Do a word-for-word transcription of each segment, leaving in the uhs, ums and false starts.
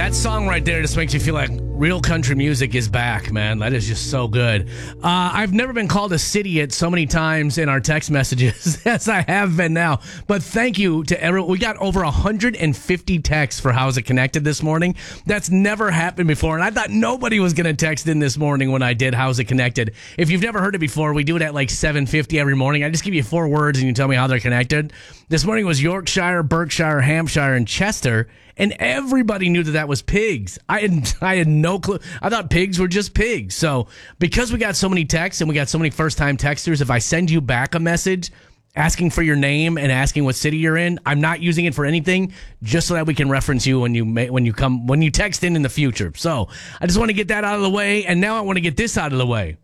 That song right there just makes you feel like real country music is back, man. That is just so good. Uh, I've never been called a idiot so many times in our text messages as I have been now. But thank you to everyone. We got over one hundred fifty texts for How's It Connected this morning. That's never happened before. And I thought nobody was going to text in this morning when I did How's It Connected. If you've never heard it before, we do it at like seven fifty every morning. I just give you four words and you tell me how they're connected. This morning was Yorkshire, Berkshire, Hampshire, and Chester. And everybody knew that that was pigs. I had, I had no clue. I thought pigs were just pigs. So because we got so many texts and we got so many first-time texters, if I send you back a message asking for your name and asking what city you're in, I'm not using it for anything, just so that we can reference you when you may, when you come when you text in in the future. So I just want to get that out of the way, and now I want to get this out of the way.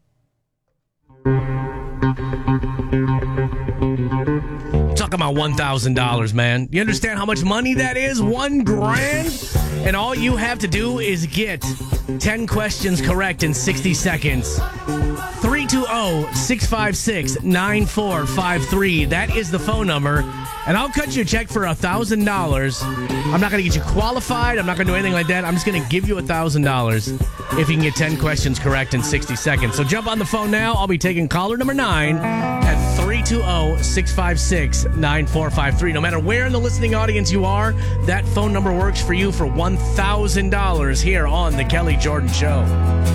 Talking about one thousand dollars, man. You understand how much money that is? One grand? And all you have to do is get ten questions correct in sixty seconds. three two zero, six five six, nine four five three. That is the phone number. And I'll cut you a check for one thousand dollars. I'm not going to get you qualified. I'm not going to do anything like that. I'm just going to give you one thousand dollars if you can get ten questions correct in sixty seconds. So jump on the phone now. I'll be taking caller number nine at three two zero, six five six, nine four five three. No matter where in the listening audience you are, that phone number works for you for one thousand dollars here on The Kelly Jordan Show.